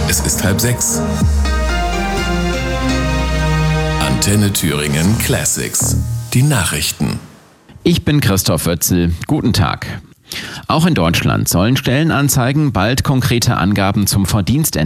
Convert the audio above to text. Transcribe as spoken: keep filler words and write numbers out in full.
Es ist halb sechs. Antenne Thüringen Classics. Die Nachrichten. Ich bin Christoph Wötzel. Guten Tag. Auch in Deutschland sollen Stellenanzeigen bald konkrete Angaben zum Verdienst